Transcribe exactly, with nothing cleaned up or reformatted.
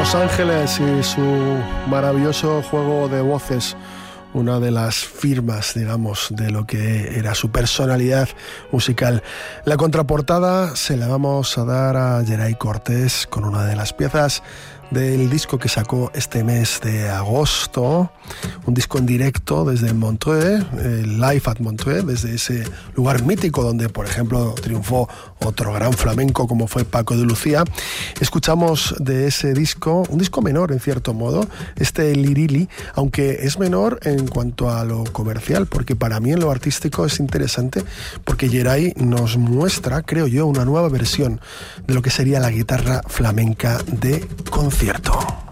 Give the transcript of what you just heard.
Los Ángeles y su maravilloso juego de voces, una de las firmas, digamos, de lo que era su personalidad musical. La contraportada se la vamos a dar a Geray Cortés con una de las piezas del disco que sacó este mes de agosto, un disco en directo desde Montreux, eh, Live at Montreux, desde ese lugar mítico donde, por ejemplo, triunfó otro gran flamenco como fue Paco de Lucía. Escuchamos de ese disco, un disco menor en cierto modo, este Lirili, aunque es menor en cuanto a lo comercial, porque para mí en lo artístico es interesante, porque Geray nos muestra, creo yo, una nueva versión de lo que sería la guitarra flamenca de concierto.